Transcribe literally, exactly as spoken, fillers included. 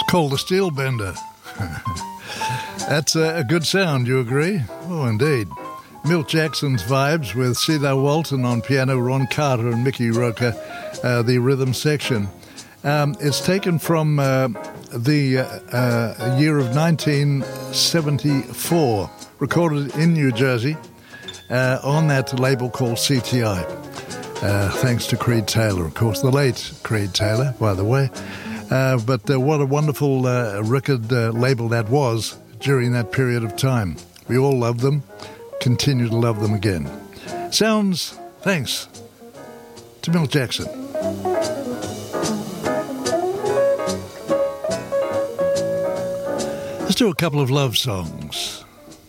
called the Steel Bender. That's a, a good sound, you agree? Oh, indeed. Milt Jackson's vibes with Cedar Walton on piano, Ron Carter and Mickey Roker, uh, the rhythm section. Um, it's taken from uh, the uh, uh, year of nineteen seventy-four, recorded in New Jersey uh, on that label called C T I. Uh, thanks to Creed Taylor, of course, the late Creed Taylor, by the way. Uh, but uh, what a wonderful uh, record uh, label that was during that period of time. We all loved them, continue to love them again. Sounds thanks to Milt Jackson. Let's do a couple of love songs.